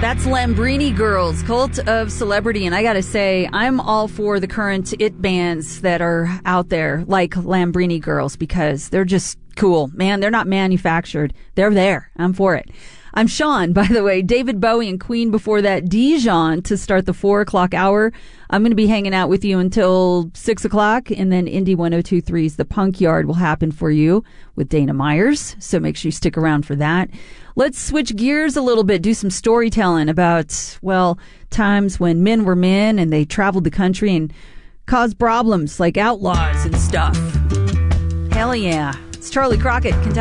That's Lambrini Girls, Cult of Celebrity. And I got to say, I'm all for the current it bands that are out there, like Lambrini Girls, because they're just cool. Man, they're not manufactured. They're there. I'm for it. I'm Sean, by the way. David Bowie and Queen before that. Dijon to start the 4 o'clock hour. I'm going to be hanging out with you until 6 o'clock. And then Indie 102.3's The Punk Yard will happen for you with Dana Myers. So make sure you stick around for that. Let's switch gears a little bit, do some storytelling about, well, times when men were men and they traveled the country and caused problems like outlaws and stuff. Hell yeah. It's Charlie Crockett, Kentucky.